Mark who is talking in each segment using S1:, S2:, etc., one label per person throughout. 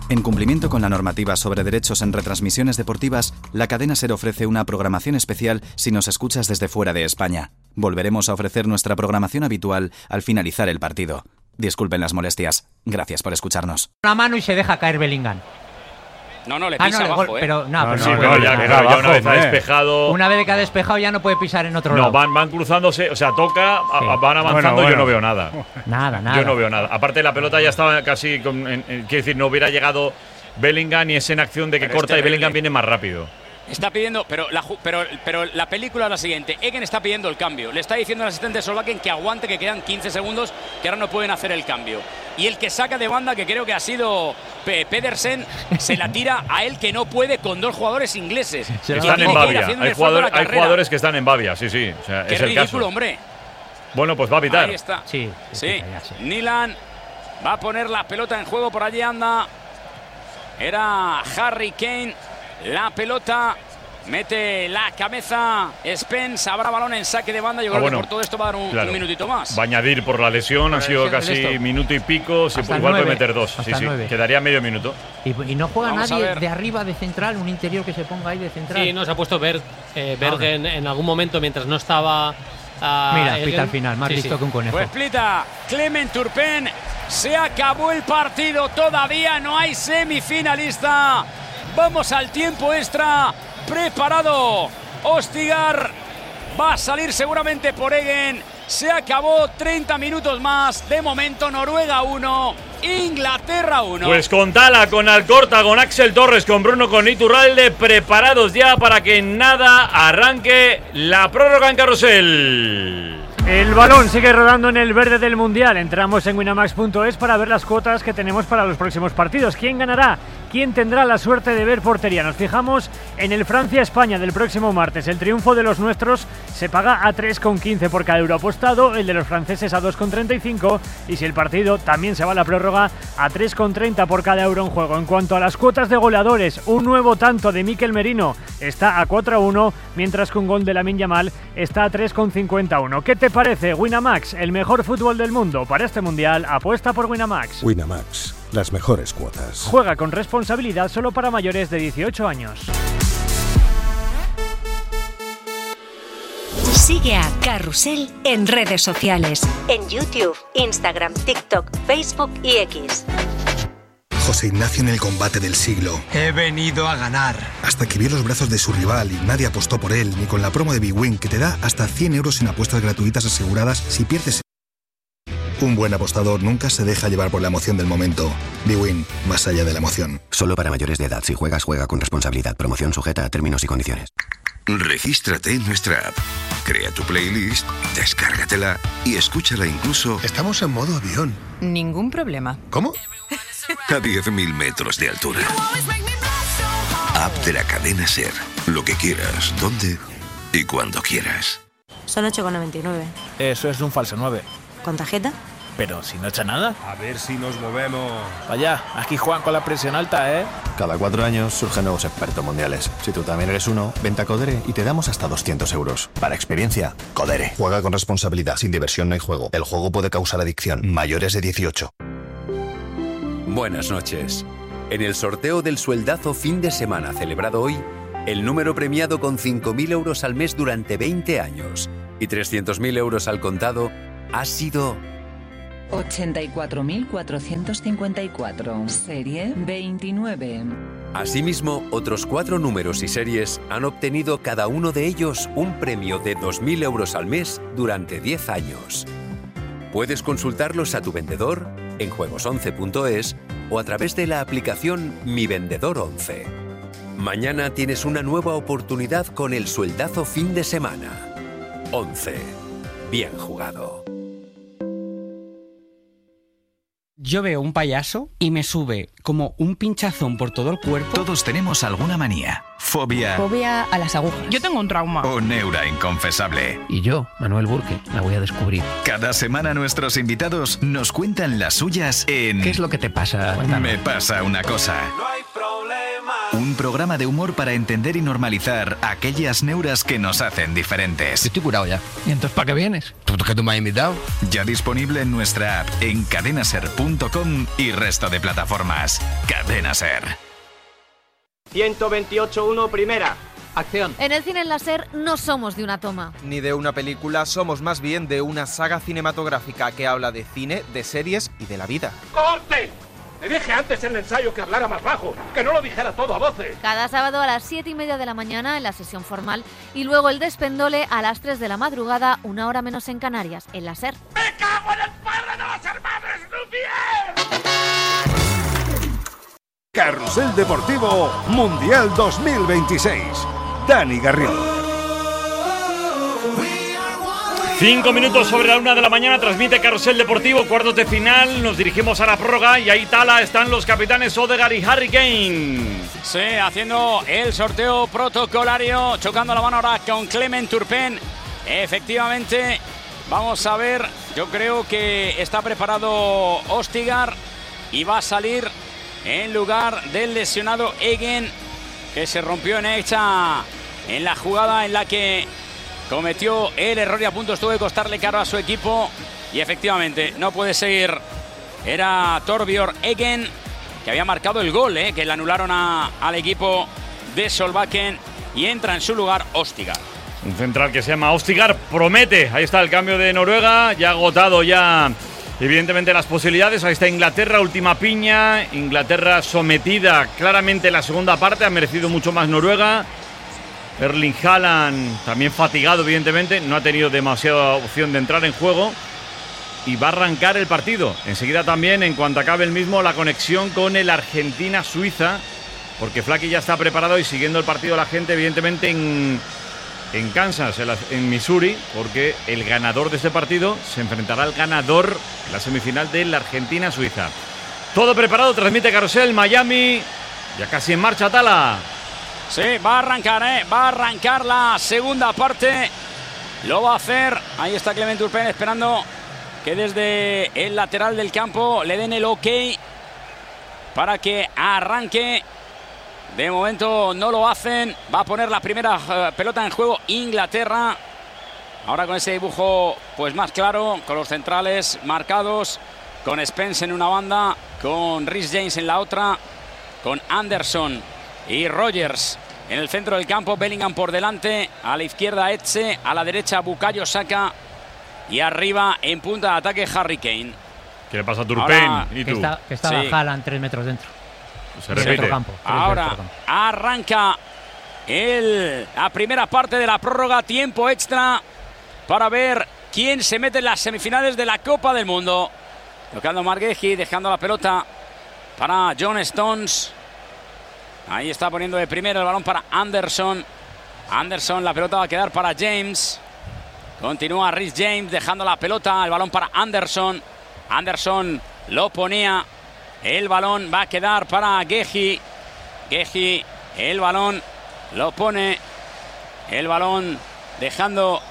S1: En cumplimiento con la normativa sobre derechos en retransmisiones deportivas, la cadena SER ofrece una programación especial si nos escuchas desde fuera de España. Volveremos a ofrecer nuestra programación habitual al finalizar el partido. Disculpen las molestias. Gracias por escucharnos.
S2: La mano y se deja caer Bellingham.
S3: No, le pisa abajo,
S2: pero
S4: ya una vez ha despejado.
S2: Una vez que ha despejado ya no puede pisar en otro lado.
S4: No, van cruzándose, o sea, toca, sí. Van avanzando, bueno. Yo no veo nada.
S2: Nada.
S4: Yo no veo nada. Aparte, la pelota ya estaba casi, quiero decir, no hubiera llegado Bellingham y es en acción de que corta y Bellingham viene más rápido.
S3: Está pidiendo, pero la película es la siguiente. Egen está pidiendo el cambio. Le está diciendo al asistente de Solbakken que aguante, que quedan 15 segundos, que ahora no pueden hacer el cambio. Y el que saca de banda, que creo que ha sido Pedersen, se la tira a él, que no puede con dos jugadores ingleses.
S4: Están en Bavia. Hay jugadores que están en Bavia, sí. O sea,
S3: qué
S4: es el
S3: ridículo,
S4: caso.
S3: Hombre.
S4: Bueno, pues va a pitar.
S3: Ahí está.
S2: Sí.
S3: Nilan va a poner la pelota en juego, por allí anda. Era Harry Kane. La pelota, mete la cabeza Spence, habrá balón en saque de banda. Yo creo que por todo esto va a dar un minutito más.
S4: Va a añadir por la lesión, ha sido casi minuto y pico. Si igual puede meter dos. Sí. Quedaría medio minuto.
S2: Y no juega nadie de arriba de central, un interior que se ponga ahí de central.
S5: Sí, se ha puesto Bergen en algún momento mientras no estaba.
S2: Mira, pita al final, más listo que un conejo.
S3: Pues pita Clement Turpin. Se acabó el partido, todavía no hay semifinalista. Vamos al tiempo extra. Preparado Ostigar. Va a salir seguramente por Egen. Se acabó, 30 minutos más. De momento Noruega 1, Inglaterra 1.
S4: Pues con Tala, con Alcorta, con Axel Torres, con Bruno, con Iturralde, preparados ya para que en nada arranque la prórroga en Carrusel.
S6: El balón sigue rodando en el verde del Mundial. Entramos en winamax.es para ver las cuotas que tenemos para los próximos partidos. ¿Quién ganará? ¿Quién tendrá la suerte de ver portería? Nos fijamos en el Francia-España del próximo martes. El triunfo de los nuestros se paga a 3,15 por cada euro apostado, el de los franceses a 2,35 y si el partido también se va a la prórroga a 3,30 por cada euro en juego. En cuanto a las cuotas de goleadores, un nuevo tanto de Mikel Merino está a 4,1, mientras que un gol de Lamine Yamal está a 3,51. ¿Qué te parece? Winamax, el mejor fútbol del mundo. Para este Mundial, apuesta por Winamax.
S7: Winamax, las mejores cuotas.
S6: Juega con responsabilidad solo para mayores de 18 años.
S8: Sigue a Carrusel en redes sociales. En YouTube, Instagram, TikTok, Facebook y X.
S9: José Ignacio en el combate del siglo.
S10: He venido a ganar.
S9: Hasta que vio los brazos de su rival y nadie apostó por él, ni con la promo de bwin que te da hasta 100 euros en apuestas gratuitas aseguradas si pierdes. Un buen apostador nunca se deja llevar por la emoción del momento. bwin, más allá de la emoción.
S11: Solo para mayores de edad. Si juegas, juega con responsabilidad. Promoción sujeta a términos y condiciones.
S12: Regístrate en nuestra app. Crea tu playlist, descárgatela y escúchala incluso.
S10: Estamos en modo avión.
S13: Ningún problema.
S10: ¿Cómo?
S12: A 10.000 metros de altura. App de la cadena SER. Lo que quieras, donde y cuando quieras.
S13: Son 8,99.
S14: Eso es un falso 9.
S13: ¿Con tarjeta?
S14: Pero si no echa nada.
S15: A ver si nos movemos.
S14: Vaya, aquí juegan con la presión alta, ¿eh?
S16: Cada 4 años surgen nuevos expertos mundiales. Si tú también eres uno, vente a Codere y te damos hasta 200 euros. Para experiencia, Codere. Juega con responsabilidad. Sin diversión no hay juego. El juego puede causar adicción. Mayores de 18.
S17: Buenas noches. En el sorteo del sueldazo fin de semana celebrado hoy, el número premiado con 5.000 euros al mes durante 20 años y 300.000 euros al contado ha sido
S18: 84.454, serie 29.
S17: Asimismo, otros 4 números y series han obtenido cada uno de ellos un premio de 2.000 euros al mes durante 10 años. Puedes consultarlos a tu vendedor, en juegos11.es o a través de la aplicación Mi Vendedor 11. Mañana tienes una nueva oportunidad con el sueldazo fin de semana. 11. Bien jugado.
S19: Yo veo un payaso y me sube como un pinchazón por todo el cuerpo.
S1: Todos tenemos alguna manía. Fobia.
S13: Fobia a las agujas.
S20: Yo tengo un trauma.
S1: O neura inconfesable.
S2: Y yo, Manuel Burke, la voy a descubrir.
S1: Cada semana nuestros invitados nos cuentan las suyas en...
S2: ¿Qué es lo que te pasa?
S1: Me pasa una cosa.
S21: No hay problema.
S1: Un programa de humor para entender y normalizar aquellas neuras que nos hacen diferentes.
S15: Estoy curado ya. ¿Y entonces para qué vienes? ¿Que tú me has invitado?
S1: Ya disponible en nuestra app, en cadenaser.com y resto de plataformas. Cadena Ser.
S20: 128.1 primera.
S15: Acción.
S21: En el cine en láser no somos de una toma.
S20: Ni de una película, somos más bien de una saga cinematográfica que habla de cine, de series y de la vida.
S22: ¡Corte! Le dije antes en el ensayo que hablara más bajo, que no lo dijera todo a voces.
S21: Cada sábado a las 7:30 de la mañana en la sesión formal y luego el despendole a las 3 de la madrugada, 1 hora menos en Canarias, en la SER.
S22: ¡Me cago en el padre de los hermanos Lumière!
S7: Carrusel Deportivo Mundial 2026. Dani Garrido.
S4: 5 minutos sobre la 1 de la mañana, transmite Carrusel Deportivo, cuartos de final, nos dirigimos a la prórroga y ahí están los capitanes Odegaard y Harry Kane.
S3: Sí, haciendo el sorteo protocolario, chocando la mano ahora con Clement Turpin. Efectivamente, vamos a ver, yo creo que está preparado Ostigar y va a salir en lugar del lesionado Egen, que se rompió en la jugada en la que cometió el error y a punto estuvo de costarle caro a su equipo. Y efectivamente, no puede seguir. Era Torbjørn Eggen, que había marcado el gol, que le anularon al equipo de Solbakken. Y entra en su lugar Ostigar.
S4: Un central que se llama Ostigar, promete. Ahí está el cambio de Noruega, ya agotado evidentemente las posibilidades. Ahí está Inglaterra, última piña. Inglaterra sometida claramente en la segunda parte, ha merecido mucho más Noruega. Erling Haaland también fatigado, evidentemente, no ha tenido demasiada opción de entrar en juego y va a arrancar el partido. Enseguida también, en cuanto acabe el mismo, la conexión con el Argentina-Suiza, porque Flaky ya está preparado y siguiendo el partido la gente, evidentemente, en Kansas, en Missouri, porque el ganador de este partido se enfrentará al ganador en la semifinal de la Argentina-Suiza. Todo preparado, transmite Carrusel, Miami, ya casi en marcha Tala.
S3: Sí, va a arrancar la segunda parte. Lo va a hacer. Ahí está Clement Turpin esperando que desde el lateral del campo le den el ok para que arranque. De momento no lo hacen. Va a poner la primera pelota en juego Inglaterra. Ahora con ese dibujo pues más claro, con los centrales marcados, con Spence en una banda, con Reece James en la otra, con Anderson y Rogers en el centro del campo, Bellingham por delante, a la izquierda Etxe, a la derecha Bukayo Saka y arriba en punta de ataque Harry Kane.
S4: ¿Qué le pasa a Turpin? ¿Y tú?
S2: Que estaba Haaland 3 metros dentro.
S4: Se repite.
S3: Ahora arranca la primera parte de la prórroga, tiempo extra para ver quién se mete en las semifinales de la Copa del Mundo. Tocando Margueji, dejando la pelota para John Stones. Ahí está poniendo de primero el balón para Anderson. Anderson, la pelota va a quedar para James. Continúa Reece James dejando la pelota, el balón para Anderson. Anderson lo ponía. El balón va a quedar para Geji. Geji, el balón lo pone. El balón dejando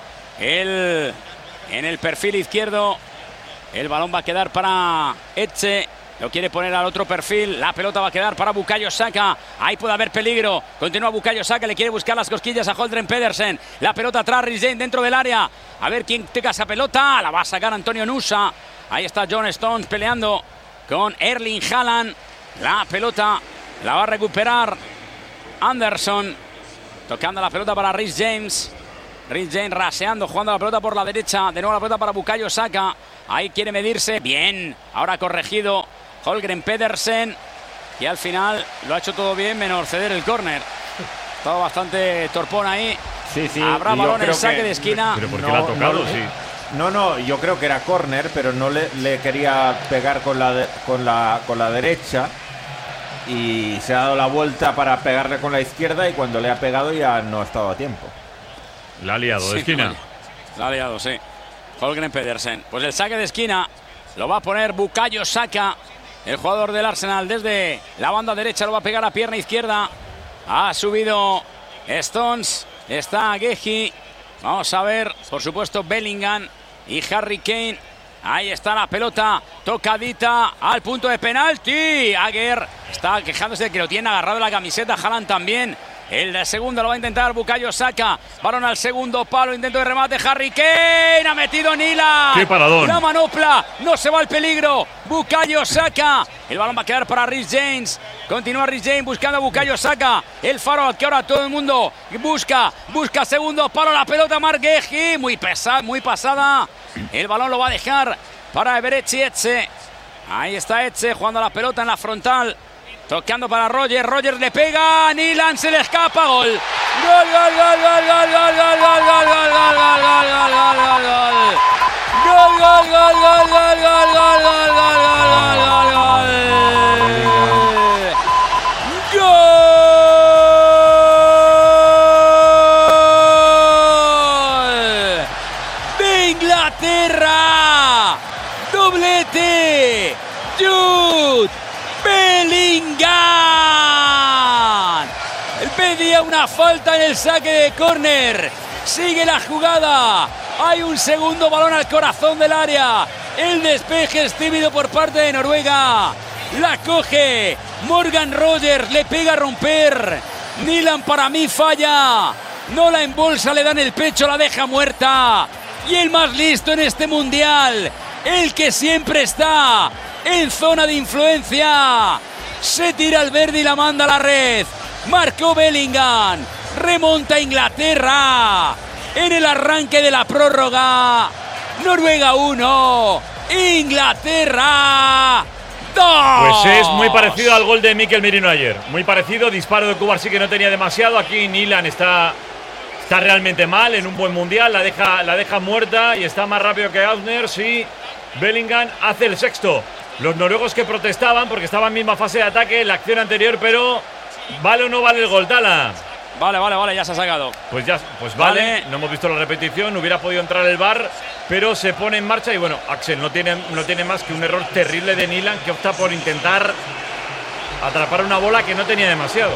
S3: en el perfil izquierdo. El balón va a quedar para Etxe. Lo quiere poner al otro perfil. La pelota va a quedar para Bukayo Saka. Ahí puede haber peligro. Continúa Bukayo Saka. Le quiere buscar las cosquillas a Holdren Pedersen. La pelota atrás. Reece James dentro del área. A ver quién toca esa pelota. La va a sacar Antonio Nusa. Ahí está John Stones peleando con Erling Haaland. La pelota la va a recuperar Anderson. Tocando la pelota para Reece James. Reece James raseando, jugando la pelota por la derecha. De nuevo la pelota para Bukayo Saka. Ahí quiere medirse. Bien. Ahora corregido Holgren Pedersen, y al final lo ha hecho todo bien menos ceder el córner. Estaba bastante torpón ahí.
S23: Sí,
S3: habrá balón en saque de esquina.
S4: ¿Pero por qué le ha tocado?
S23: No, yo creo que era córner, pero no le quería pegar con la derecha y se ha dado la vuelta para pegarle con la izquierda y cuando le ha pegado ya no ha estado a tiempo.
S4: La ha liado de esquina.
S3: La ha liado, sí. Holgren Pedersen. Pues el saque de esquina lo va a poner Bukayo Saka. El jugador del Arsenal desde la banda derecha lo va a pegar a pierna izquierda. Ha subido Stones. Está Geji. Vamos a ver, por supuesto, Bellingham y Harry Kane Ahí está la pelota tocadita al punto de penalti. Agger está quejándose de que lo tiene agarrado la camiseta. Haaland también. El de segundo lo va a intentar Bukayo Saka. Balón al segundo palo, intento de remate. Harry Kane ha metido Nyland.
S4: ¡Qué paradón!
S3: La manopla, no se va al peligro. Bukayo Saka. El balón va a quedar para Reece James. Continúa Reece James buscando a Bukayo Saka. El faro que ahora todo el mundo busca segundo palo. La pelota Marc Guehi. Muy pasada. El balón lo va a dejar para Eberechi Eze. Ahí está Eze jugando la pelota en la frontal. Tocando para Roger. Roger le pega. Nyland se le escapa. Gol. Gol, gol, gol, gol, gol, gol, gol, gol, gol, gol, gol, gol, gol, gol, gol, gol. Gol, gol, gol, gol, gol, gol, gol, gol, gol, gol, gol. ¡Gol! ¡De Inglaterra! ¡Doblete! ¡Jude Bellingham! Pedía una falta en el saque de córner. Sigue la jugada. Hay un segundo balón al corazón del área. El despeje es tímido por parte de Noruega. La coge Morgan Rogers, le pega a romper. Nyland para mí falla. No la embolsa, le da en el pecho, la deja muerta. Y el más listo en este mundial, el que siempre está en zona de influencia, se tira al verde y la manda a la red. Marcó Bellingham, remonta Inglaterra en el arranque de la prórroga. Noruega 1, Inglaterra 2.
S4: Pues es muy parecido al gol de Mikel Merino ayer. Muy parecido, disparo de Kubar sí que no tenía demasiado. Aquí Nyland está realmente mal en un buen mundial, la deja muerta y está más rápido que Ausner. Sí, Bellingham hace el sexto. Los noruegos que protestaban porque estaban en misma fase de ataque en la acción anterior, pero ¿vale o no vale el gol, Tala?
S3: Vale, ya se ha sacado.
S4: Pues vale, no hemos visto la repetición, hubiera podido entrar el VAR, pero se pone en marcha y bueno, Axel no tiene más que un error terrible de Nyland, que opta por intentar atrapar una bola que no tenía demasiado.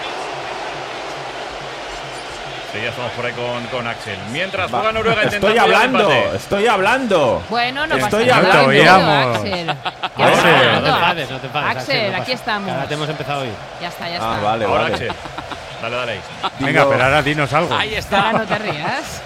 S4: Sí, ya estamos por ahí con Axel. Mientras juega Noruega intentando
S23: Estoy hablando.
S21: Bueno, no
S23: estoy
S21: pasa nada.
S23: hablando.
S21: Axel.
S15: No te enfades,
S21: Axel, aquí estamos.
S15: Ahora te hemos empezado hoy.
S21: Ya está.
S23: Vale,
S4: ahora
S23: vale.
S4: Axel. Dale ahí.
S5: Venga, pero ahora dinos algo.
S3: Ahí está.
S21: Ahora no te rías.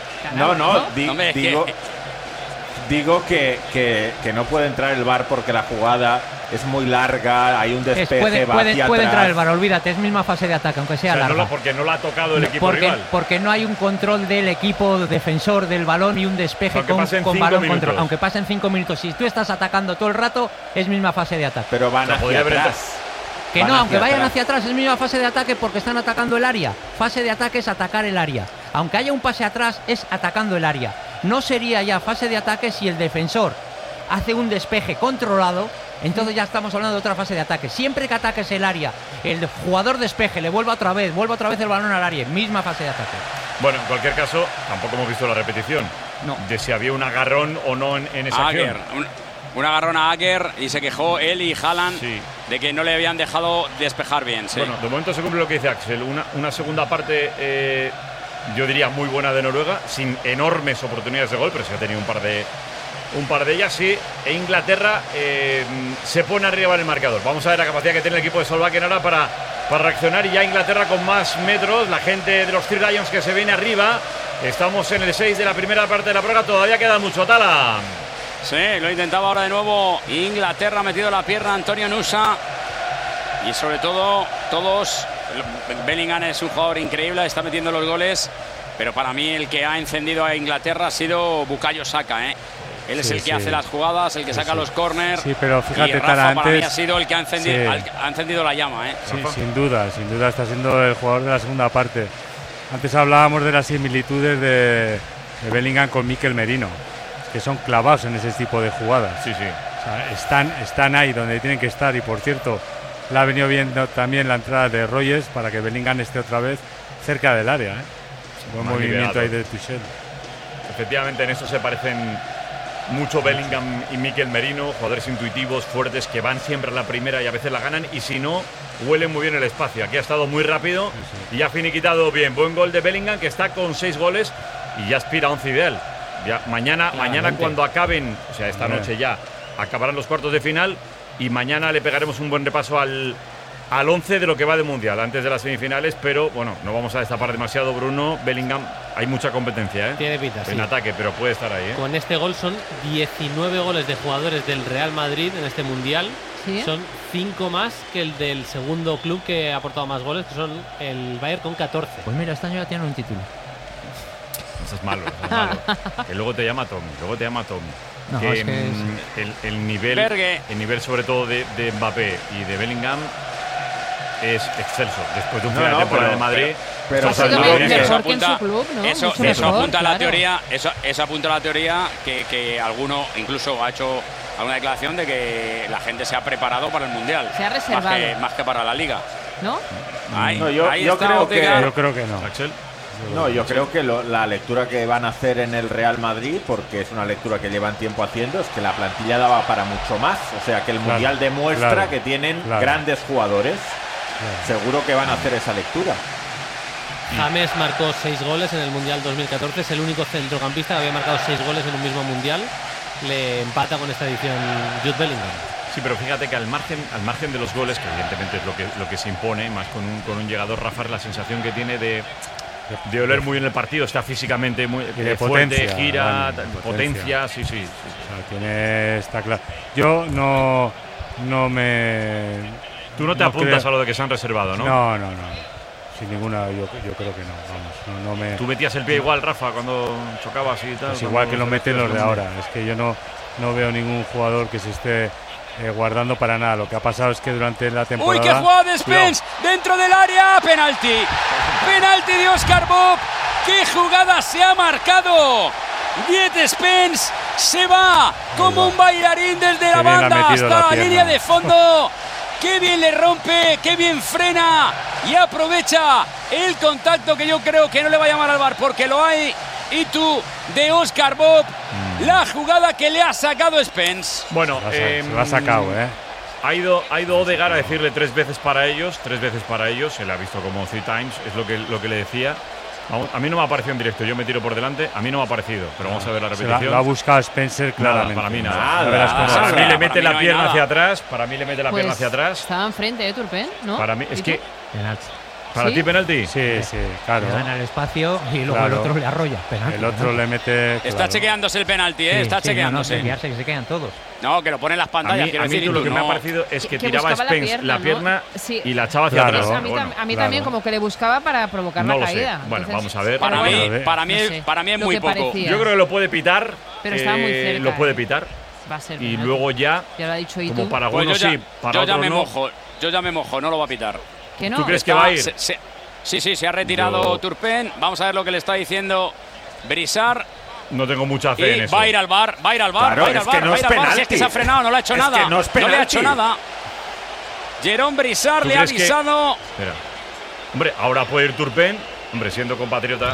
S23: Digo que no puede entrar el VAR porque la jugada es muy larga, hay un despeje, va hacia
S2: puede
S23: atrás.
S2: entrar el VAR, olvídate, es misma fase de ataque, aunque sea larga.
S4: Porque no la ha tocado el equipo rival.
S2: Porque no hay un control del equipo defensor del balón y un despeje con balón control. Aunque pasen 5 minutos, si tú estás atacando todo el rato, es misma fase de ataque.
S23: Pero van hacia atrás.
S2: Que no, aunque vayan hacia atrás, es misma fase de ataque porque están atacando el área. Fase de ataque es atacar el área. Aunque haya un pase atrás, es atacando el área. No sería ya fase de ataque si el defensor hace un despeje controlado, entonces ya estamos hablando de otra fase de ataque. Siempre que ataques el área, el jugador despeje, le vuelve otra vez el balón al área, misma fase de ataque.
S4: Bueno, en cualquier caso, tampoco hemos visto la repetición de si había un agarrón o no en esa acción.
S3: Un agarrón a Agger y se quejó él y Haaland de que no le habían dejado despejar bien. Sí.
S4: Bueno, de momento se cumple lo que dice Axel. Una segunda parte, yo diría muy buena de Noruega, sin enormes oportunidades de gol, pero sí ha tenido un par de ellas, sí. E Inglaterra se pone arriba en el marcador. Vamos a ver la capacidad que tiene el equipo de Solbakken ahora para reaccionar. Y ya Inglaterra con más metros, la gente de los Three Lions que se viene arriba. Estamos en el 6 de la primera parte de la prórroga, todavía queda mucho, Tala.
S3: Sí, lo intentaba ahora de nuevo Inglaterra, ha metido la pierna Antonio Nusa. Y sobre todo, Bellingham es un jugador increíble, está metiendo los goles. Pero para mí el que ha encendido a Inglaterra ha sido Bukayo Saka, Él es el que hace las jugadas, el que saca los corners.
S5: Sí, pero fíjate,
S3: y Rafa
S5: Tala,
S3: para mí ha sido el que ha encendido la llama,
S5: Sí, sin duda está siendo el jugador de la segunda parte. Antes hablábamos de las similitudes de Bellingham con Mikel Merino, que son clavados en ese tipo de jugadas.
S4: Sí.
S5: O sea, están ahí donde tienen que estar. Y por cierto, le ha venido viendo también la entrada de Rogers para que Bellingham esté otra vez cerca del área. Buen movimiento ahí de Tuchel.
S4: Efectivamente, en eso se parecen mucho Bellingham y Mikel Merino, jugadores intuitivos, fuertes, que van siempre a la primera y a veces la ganan, y si no, huelen muy bien el espacio. Aquí ha estado muy rápido y ha finiquitado bien. Buen gol de Bellingham, que está con 6 goles y ya aspira a 11 ideal. Ya, mañana cuando acaben, o sea, esta noche ya, acabarán los cuartos de final y mañana le pegaremos un buen repaso al 11 de lo que va de Mundial, antes de las semifinales, pero bueno, no vamos a destapar demasiado, Bruno. Bellingham, hay mucha competencia,
S15: Tiene pinta,
S4: en ataque, pero puede estar ahí,
S15: Con este gol son 19 goles de jugadores del Real Madrid en este Mundial.
S6: ¿Sí?
S15: Son 5 más que el del segundo club que ha aportado más goles, que son el Bayern con 14.
S2: Pues mira, este año ya tiene un título.
S4: Eso es malo, que luego te llama Tommy,
S2: No,
S4: que
S2: es que
S4: el nivel sobre todo de Mbappé y de Bellingham es excelso. Después de un final de temporada de Madrid,
S6: pero ha sido mejor que en su club, ¿no?
S3: Eso apunta a la teoría. Eso apunta a la teoría que alguno incluso ha hecho alguna declaración de que la gente se ha preparado para el Mundial.
S6: Se ha reservado.
S3: Más que para la Liga.
S6: ¿No?
S23: Yo creo que
S5: no.
S4: Axel.
S23: No, yo creo que la lectura que van a hacer en el Real Madrid, porque es una lectura que llevan tiempo haciendo, es que la plantilla daba para mucho más. O sea, que el Mundial demuestra que tienen grandes jugadores. Seguro que van a hacer esa lectura.
S15: James marcó 6 goles en el Mundial 2014. Es el único centrocampista que había marcado 6 goles en un mismo Mundial. Le empata con esta edición Jude Bellingham.
S4: Sí, pero fíjate que al margen de los goles, que evidentemente es lo que se impone, más con un llegador, Rafa, la sensación que tiene de oler muy bien el partido, está físicamente muy
S5: de
S4: fuerte,
S5: potencia,
S4: gira, potencia, sí.
S5: O sea, está claro. Yo no me...
S4: Tú no te apuntas a lo de que se han reservado, ¿no?
S5: No. Sin ninguna, yo creo que no. No me...
S4: ¿Tú metías el pie igual, Rafa, cuando chocabas y tal?
S5: Pues igual que lo meten los de ahora. Es que yo no veo ningún jugador que se esté guardando para nada. Lo que ha pasado es que durante la temporada...
S3: ¡Uy, qué jugada de Spence! ¡Dentro del área! ¡Penalti! ¡Penalti de Oscar Bob! ¡Qué jugada se ha marcado! Diez Spence se va como un bailarín desde la banda hasta la línea de fondo. ¡Qué bien le rompe! ¡Qué bien frena! Y aprovecha el contacto que yo creo que no le va a llamar al VAR porque lo hay. Y tú, de Oscar Bob, la jugada que le ha sacado Spence.
S4: Bueno,
S5: se lo ha sacado,
S4: Ha ido Odegaard a decirle 3 veces para ellos. Se le ha visto como 3 times, es lo que le decía. A mí no me ha parecido en directo, yo me tiro por delante, a mí no me ha parecido, pero vamos a ver la repetición.
S5: Lo ha buscado Spencer claramente.
S4: Para mí nada. Para mí le mete la pierna hacia atrás, pierna hacia atrás.
S6: Estaba enfrente, Turpin, ¿no?
S4: Para mí, es que...
S2: Penalti.
S4: ¿Para ti penalti?
S5: Sí, claro.
S2: Le gana el espacio y luego el otro le arrolla. Penalti,
S5: el otro le mete...
S3: Está chequeándose el penalti, está chequeándose.
S2: No, se quedan todos.
S3: No, que lo ponen en las pantallas.
S4: A mí lo que me ha parecido es que tiraba Spence la pierna y la echaba hacia atrás.
S6: A mí también como que le buscaba para provocar la caída.
S4: Bueno, vamos a ver.
S3: Para mí es muy poco.
S4: Yo creo que lo puede pitar.
S6: Pero estaba muy cerca.
S4: Lo puede pitar.
S6: Va a ser
S4: y luego ya
S6: lo ha dicho y
S4: como
S6: tú.
S4: Para algunos sí, para otros no.
S3: Yo ya me mojo, no lo va a pitar.
S6: ¿Que no?
S4: ¿Tú crees que va a ir?
S3: Sí, se ha retirado Turpin. Vamos a ver lo que le está diciendo Brisar.
S4: No tengo mucha fe en eso.
S3: Va a ir al bar.
S23: Claro, es que no es penalti.
S3: Si es que se ha frenado, no le ha hecho nada.
S23: Que no es penalti.
S3: No le ha hecho nada. Jerome Brisar le ha avisado.
S4: Espera. Hombre, ahora puede ir Turpin. Hombre, siendo compatriota,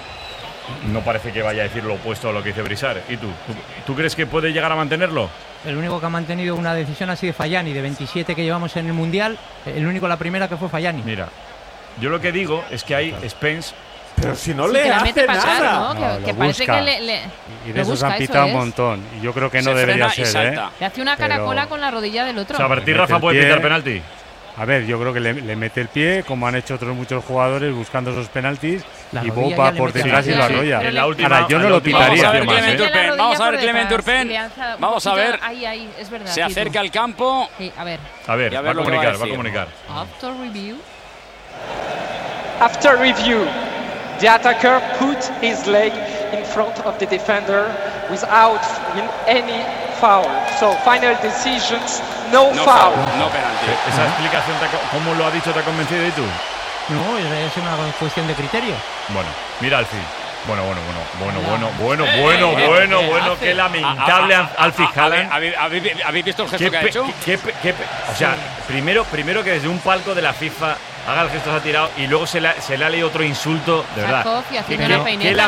S4: no parece que vaya a decir lo opuesto a lo que dice Brisar. ¿Y tú crees que puede llegar a mantenerlo?
S2: El único que ha mantenido una decisión así de Fayani, de 27 que llevamos en el Mundial, la primera que fue Fayani.
S4: Mira, yo lo que digo es que hay Spence.
S23: Pero si no le hace nada.
S6: ¿no? Que parece que le
S5: y de esos han pitado un montón. Y yo creo que no debería ser,
S6: Le hace una caracola con la rodilla del otro.
S4: O sea, a ti, Rafa, puede pitar penalti.
S5: A ver, yo creo que le mete el pie, como han hecho muchos jugadores buscando esos penaltis, y Bob va por detrás y lo arrolla. Ahora, yo no lo pitaría.
S3: Vamos a ver Clement Turpin. Vamos a ver.
S6: Ahí, es verdad.
S3: Se acerca al campo.
S6: Sí, a ver.
S4: Va a comunicar.
S8: After review, the attacker put his leg in front of the defender without any foul. So final decisions, no foul.
S3: No penalti.
S4: Esa explicación, ¿cómo lo ha dicho, te ha convencido y tú?
S2: No, es una cuestión de criterio.
S4: Bueno, mira Alfie. Bueno, qué lamentable Alfie Haaland.
S3: ¿Habéis visto el gesto que ha hecho?
S4: O sea, primero que desde un palco de la FIFA haga el gesto, se ha tirado y luego se le ha leído otro insulto, de verdad.
S6: Sakov y haciendo
S4: Qué
S6: una peineta.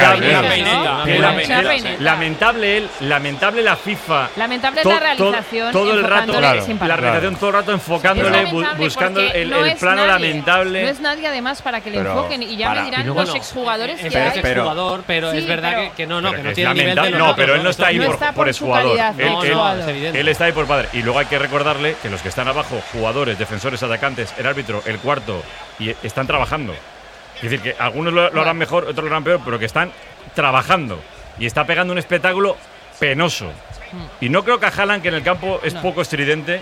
S4: Lamentable la FIFA.
S6: Lamentable la realización.
S4: Todo el rato,
S6: la
S4: realización todo el rato enfocándole, buscando el plano lamentable.
S6: No es nadie además para que le enfoquen y ya me dirán los exjugadores que hay.
S15: Pero es verdad que no tiene nivel de
S4: No, pero él no está ahí por exjugador.
S6: Él
S4: está ahí por padre. Y luego hay que recordarle que los que están abajo, jugadores, defensores, atacantes, el árbitro, el cuarto, y están trabajando. Es decir, que algunos lo harán mejor, otros lo harán peor, pero que están trabajando. Y está pegando un espectáculo penoso. Y no creo que a Haaland, que en el campo es poco estridente,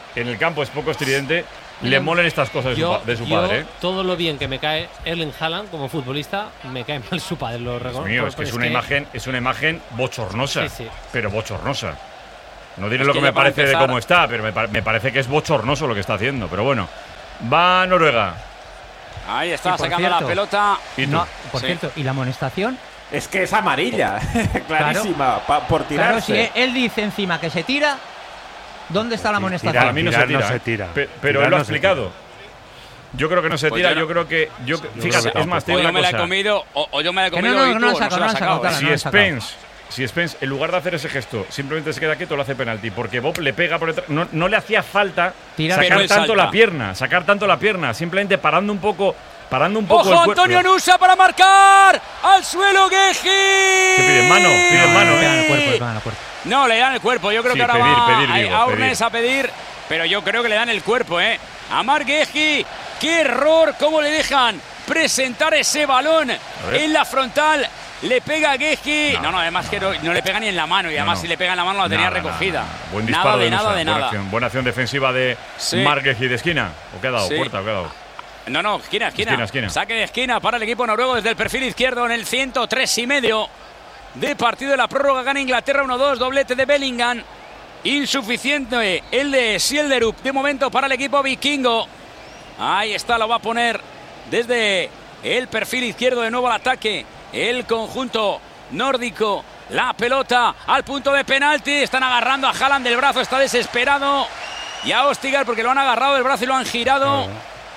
S4: le molen estas cosas de su padre.
S15: Todo lo bien que me cae Erling Haaland como futbolista, me cae mal su padre.
S4: Es que es una imagen bochornosa, pero bochornosa. No diré lo que me parece de cómo está, pero me parece que es bochornoso lo que está haciendo. Pero bueno, va Noruega.
S3: Ahí está, sacando la pelota.
S2: Por cierto, ¿y la amonestación?
S23: Es que es amarilla, clarísima, por tirarse.
S2: Claro, si él dice encima que se tira, ¿dónde está la amonestación?
S4: Para mí no se tira. Pero él lo ha explicado. Yo creo que no se tira, yo creo que… Fíjate, es más, te digo una cosa.
S3: Yo me la he comido, o yo me la he comido y tú no se la has sacado.
S4: Si Spence, en lugar de hacer ese gesto, simplemente se queda quieto, lo hace penalti. Porque Bob le pega por detrás. No le hacía falta sacar tanto la pierna. Simplemente parando un poco
S3: ¡Ojo,
S4: el
S3: Antonio Nusa para marcar! ¡Al suelo, Guehi!
S4: ¿Qué piden? Mano,
S2: le dan el cuerpo.
S3: No, le dan el cuerpo. Yo creo que ahora va a Urnes a pedir, pero yo creo que le dan el cuerpo, ¿eh? A Marc Guehi. ¡Qué error! ¿Cómo le dejan presentar ese balón en la frontal? Le pega a Guehi. No, además que no le pega ni en la mano. Y además si le pega en la mano la tenía recogida.
S4: Buen disparo de
S3: nada.
S4: Buena acción defensiva de Marc Guehi de esquina. ¿O qué ha dado? ¿Puerta o qué ha dado?
S3: No, esquina. Saque de esquina para el equipo noruego desde el perfil izquierdo en el 103,5 de partido de la prórroga. Gana Inglaterra 1-2, doblete de Bellingham. Insuficiente el de Sielderup de momento para el equipo vikingo. Ahí está, lo va a poner desde el perfil izquierdo de nuevo al ataque. El conjunto nórdico. La pelota al punto de penalti. Están agarrando a Haaland del brazo, está desesperado. Y a Ostigar porque lo han agarrado del brazo y lo han girado.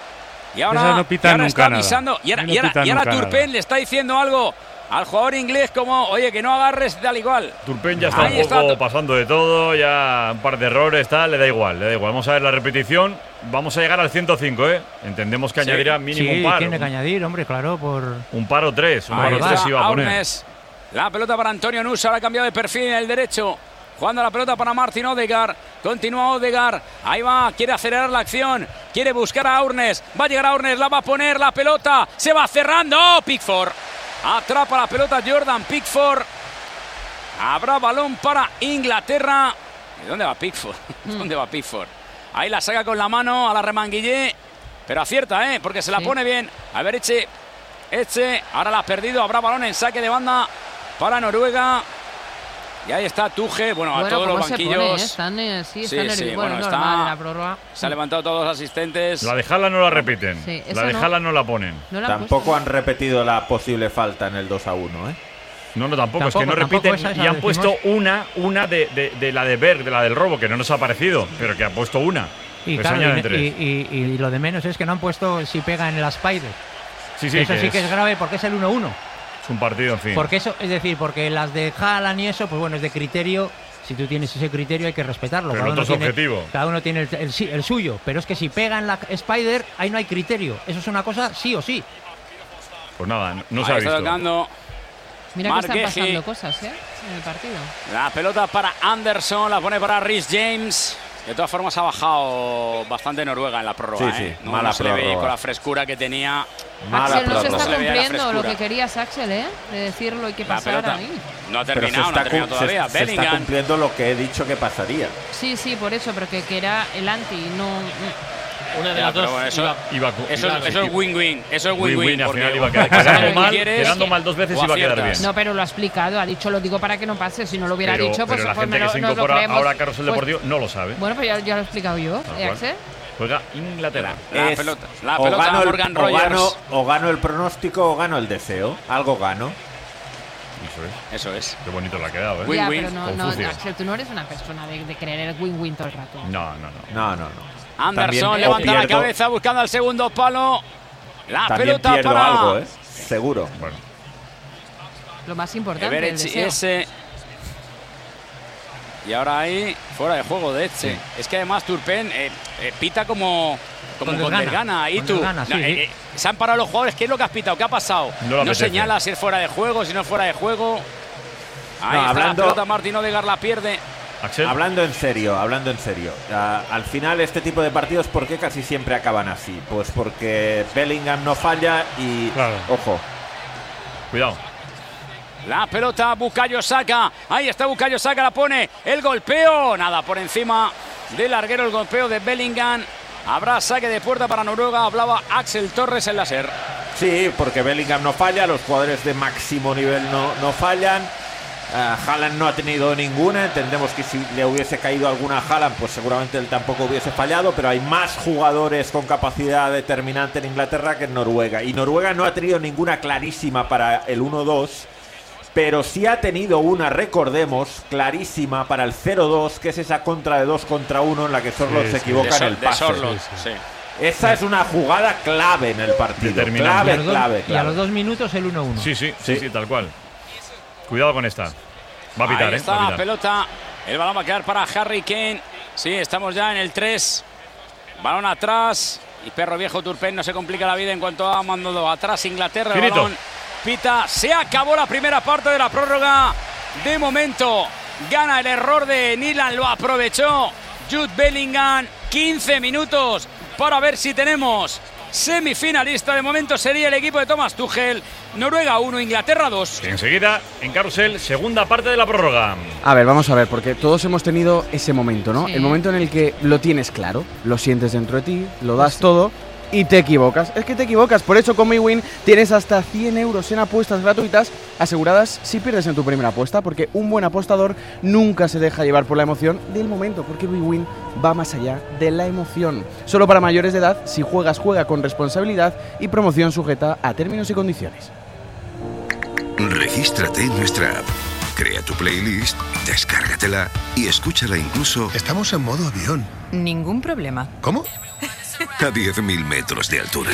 S3: Y ahora está avisando. Y ahora Turpen le está diciendo algo al jugador inglés como, oye, que no agarres tal igual.
S4: Turpen ya está un poco pasando de todo, ya un par de errores, le da igual. Vamos a ver la repetición. Vamos a llegar al 105, ¿eh? Entendemos que añadirá mínimo un paro.
S2: Tiene que añadir, hombre, claro, por…
S4: Un paro 3, iba a poner.
S3: La pelota para Antonio Nusa, ahora ha cambiado de perfil en el derecho. Jugando la pelota para Martin Odegaard. Continúa Odegaard. Ahí va. Quiere acelerar la acción. Quiere buscar a Urnes. Va a llegar a Urnes. La va a poner la pelota. Se va cerrando. ¡Oh! Pickford. Atrapa la pelota Jordan Pickford. Habrá balón para Inglaterra. ¿Y dónde va Pickford? ¿Dónde va Pickford? Ahí la saca con la mano a la Remanguillé. Pero acierta, porque se la pone bien. A ver, Eche. Ahora la ha perdido. Habrá balón en saque de banda para Noruega. Y ahí está Tuche, a todos los banquillos.
S6: Están normal la prórroga.
S3: Se han levantado todos los asistentes.
S4: La de Haaland no la repiten. La de Haaland no la ponen.
S23: Tampoco han repetido la posible falta en el 2-1, ¿eh?
S4: No, tampoco, es que no repiten y han puesto una de la de Berg, de la del robo, que no nos ha parecido, pero que ha puesto una.
S2: Y, y lo de menos es que no han puesto si pega en el Spider. Eso sí que es grave porque es el 1-1.
S4: Es un partido, en fin.
S2: Porque eso, es decir, porque las de Haaland y eso, pues bueno, es de criterio. Si tú tienes ese criterio hay que respetarlo.
S4: Pero no es objetivo.
S2: Cada uno tiene el suyo. Pero es que si pega en la Spider, ahí no hay criterio. Eso es una cosa sí o sí.
S4: Pues nada, no se ha visto.
S3: Tocando.
S6: Mira que están pasando cosas, en el partido.
S3: La pelota para Anderson, la pone para Rhys James. De todas formas ha bajado bastante Noruega en la prórroga.
S23: Mala
S3: se le ve con la frescura que tenía.
S6: Axel no se está cumpliendo lo que querías, Axel, de decirlo y que pasara ahí.
S3: No ha terminado, todavía.
S23: Se está cumpliendo lo que he dicho que pasaría.
S6: Sí, por eso, pero que era el anti, no.
S15: Una de las dos.
S3: Eso es win-win. Eso es win-win.
S4: Al final iba a quedando mal 2 veces iba a quedar bien.
S6: No, pero lo ha explicado. Ha dicho, lo digo para que no pase. Si no lo hubiera dicho, pues
S4: la gente que se incorpora ahora a Carrusel Deportivo no lo sabe.
S6: Bueno, pues ya lo he explicado yo. Axel.
S4: Juega Inglaterra.
S3: La pelota Morgan Rogers.
S23: O gano el pronóstico o gano el deseo. Algo gano.
S3: Eso es.
S4: Qué bonito le ha quedado,
S6: Win-win. Pero no, Axel, tú no eres una persona de querer el win-win todo el rato.
S4: No.
S3: Anderson levanta la cabeza buscando al segundo palo. La pelota
S23: pierdo
S3: para
S23: algo, seguro.
S4: Bueno.
S6: Lo más importante, el deseo.
S3: ese. Y ahora ahí, fuera de juego de Etxe. Sí. Es que además Turpin pita como con desgana. Y tú, se han parado los jugadores. ¿Qué es lo que has pitado? ¿Qué ha pasado? No señala si es fuera de juego, si no es fuera de juego. Ahí está la pelota, Martín Odegaard la pierde.
S23: Axel. Hablando en serio. Al final este tipo de partidos, ¿por qué casi siempre acaban así? Pues porque Bellingham no falla y... Claro. Ojo.
S4: Cuidado.
S3: La pelota, Bukayo Saka. Ahí está Bukayo Saka, la pone. El golpeo. Nada, por encima del larguero el golpeo de Bellingham. Habrá saque de puerta para Noruega. Hablaba Axel Torres en la SER.
S23: Sí, porque Bellingham no falla. Los jugadores de máximo nivel no fallan. Haaland no ha tenido ninguna. Entendemos que si le hubiese caído alguna a Haaland, pues seguramente él tampoco hubiese fallado, pero hay más jugadores con capacidad determinante en Inglaterra que en Noruega. Y Noruega no ha tenido ninguna clarísima para el 1-2, pero sí ha tenido una, recordemos, clarísima para el 0-2, que es esa contra de 2 contra 1 en la que Sorloth se equivoca en el pase. Esa es una jugada clave en el partido. Clave.
S2: Y a los 2 minutos el 1-1.
S4: Sí, tal cual. Cuidado con esta. Va a pitar,
S3: Ahí está la pelota. El balón va a quedar para Harry Kane. Sí, estamos ya en el 3. Balón atrás. Y perro viejo Turpin no se complica la vida en cuanto ha mandado atrás Inglaterra. El balón pita. Se acabó la primera parte de la prórroga. De momento gana el error de Nilan. Lo aprovechó Jude Bellingham. 15 minutos para ver si tenemos semifinalista. De momento sería el equipo de Thomas Tuchel. Noruega 1, Inglaterra 2.
S4: Enseguida, en Carrusel, segunda parte de la prórroga.
S9: A ver, vamos a ver, porque todos hemos tenido ese momento, ¿no? Sí. El momento en el que lo tienes claro, lo sientes dentro de ti, lo das todo y te equivocas. Es que te equivocas, por eso con MyWin tienes hasta 100 euros en apuestas gratuitas aseguradas si pierdes en tu primera apuesta, porque un buen apostador nunca se deja llevar por la emoción del momento, porque MyWin va más allá de la emoción. Solo para mayores de edad, si juegas, juega con responsabilidad y promoción sujeta a términos y condiciones.
S12: Regístrate en nuestra app, crea tu playlist, descárgatela y escúchala incluso...
S16: Estamos en modo avión.
S13: Ningún problema.
S16: ¿Cómo?
S12: A 10.000 metros de altura.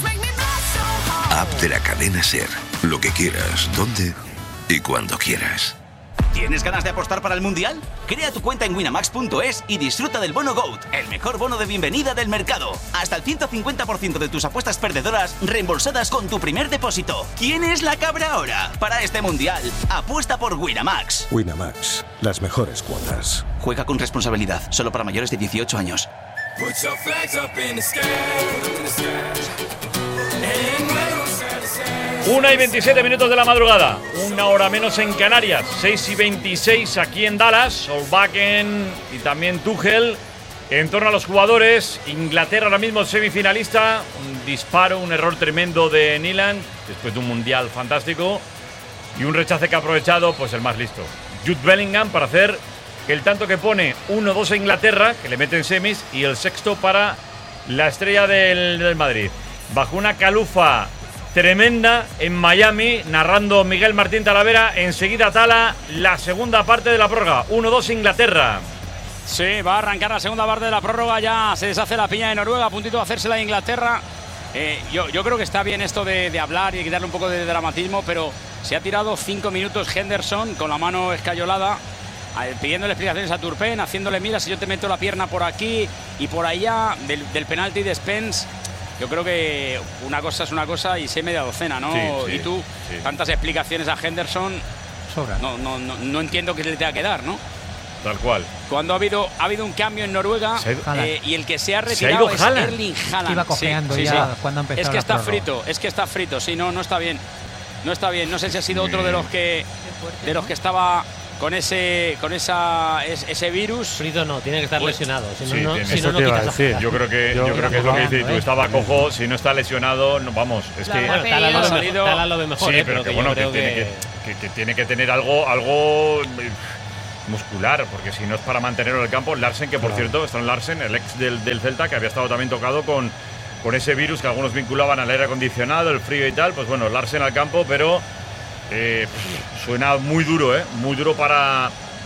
S12: App de la cadena SER. Lo que quieras, donde y cuando quieras.
S10: ¿Tienes ganas de apostar para el Mundial? Crea tu cuenta en winamax.es y disfruta del bono GOAT, el mejor bono de bienvenida del mercado. Hasta el 150% de tus apuestas perdedoras reembolsadas con tu primer depósito. ¿Quién es la cabra ahora? Para este Mundial, apuesta por Winamax.
S7: Winamax, las mejores cuotas.
S10: Juega con responsabilidad, solo para mayores de 18 años.
S4: 1:27 de la madrugada, una hora menos en Canarias, 6:26 aquí en Dallas. Solbakken y también Tuchel en torno a los jugadores. Inglaterra ahora mismo semifinalista, un disparo, un error tremendo de Nilan después de un mundial fantástico y un rechace que ha aprovechado pues el más listo, Jude Bellingham, para hacer el tanto que pone 1-2 a Inglaterra, que le mete en semis, y el sexto para la estrella del Madrid. Bajo una calufa tremenda en Miami, narrando Miguel Martín Talavera. Enseguida Tala, la segunda parte de la prórroga, 1-2 Inglaterra.
S3: Sí, va a arrancar la segunda parte de la prórroga. Ya se deshace la piña de Noruega, a puntito de hacérsela de Inglaterra. Yo creo que está bien esto de hablar y quitarle un poco de dramatismo, pero se ha tirado 5 minutos Henderson con la mano escayolada, pidiéndole explicaciones a Turpin, haciéndole, mira, si yo te meto la pierna por aquí y por allá, del penalti de Spence. Yo creo que una cosa es una cosa y sé media docena, ¿no?
S4: Sí,
S3: y tú, tantas explicaciones a Henderson,
S2: sobra.
S3: No entiendo qué le tenga que dar, ¿no?
S4: Tal cual.
S3: Cuando ha habido un cambio en Noruega y el que se ha retirado es Erling Haaland.
S2: Iba cojeando ya cuando ha empezado.
S3: Es que está frito, sí, no está bien. No está bien, no sé si ha sido otro de los que estaba con ese virus.
S15: Frito no, tiene que estar lesionado. Si
S4: sí,
S15: no quitas
S4: la yo creo que es lo que dice tú. Estaba cojo, si no está lesionado, no, vamos. Es que
S15: Tala lo ve mejor.
S4: Sí, pero que bueno, que tiene que tener algo muscular, porque si no es para mantenerlo en el campo. Larsen, que por cierto, Strand Larsen, el ex del Celta, que había estado también tocado con ese virus que algunos vinculaban al aire acondicionado, el frío y tal. Pues bueno, Larsen al campo, pero suena muy duro, muy duro para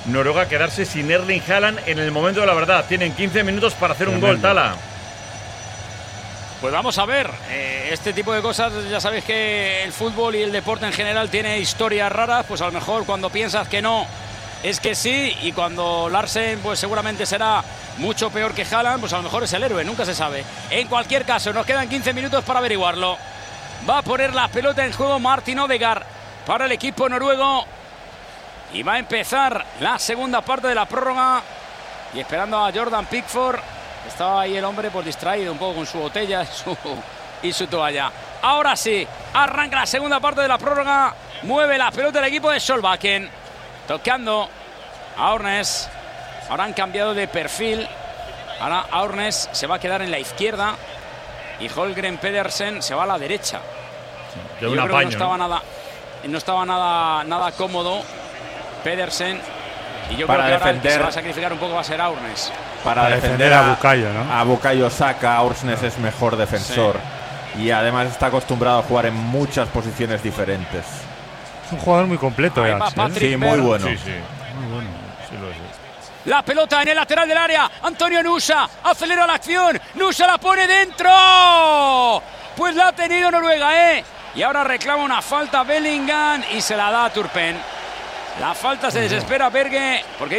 S4: Noruega quedarse sin Erling Haaland en el momento de la verdad. Tienen 15 minutos para hacer un gol, Tala.
S3: Pues vamos a ver, este tipo de cosas, ya sabéis que el fútbol y el deporte en general tiene historias raras, pues a lo mejor cuando piensas que no, es que sí, y cuando Larsen pues seguramente será mucho peor que Haaland, pues a lo mejor es el héroe, nunca se sabe. En cualquier caso, nos quedan 15 minutos para averiguarlo. Va a poner la pelota en juego Martin Odegaard para el equipo noruego. Y va a empezar la segunda parte de la prórroga. Y esperando a Jordan Pickford. Estaba ahí el hombre pues distraído un poco con su botella y su toalla. Ahora sí, arranca la segunda parte de la prórroga. Mueve la pelota el equipo de Solbakken. Tocando a Ornes. Ahora han cambiado de perfil. Ahora Ornes se va a quedar en la izquierda. Y Holmgren Pedersen se va a la derecha. Yo creo que no estaba nada cómodo Pedersen. Y yo creo que ahora el que se va a sacrificar un poco va a ser Ornes.
S5: Para defender a Bukayo, ¿no?
S23: A Bukayo Saka, Ornes es mejor defensor. Sí. Y además está acostumbrado a jugar en muchas posiciones diferentes.
S5: Es un jugador muy completo,
S23: Sí, muy bueno.
S4: Sí. Muy bueno, sí lo es.
S3: La pelota en el lateral del área. Antonio Nusa acelera la acción. Nusa la pone dentro. Pues la ha tenido Noruega, ¿eh? Y ahora reclama una falta Bellingham y se la da a Turpen. La falta se desespera Berge porque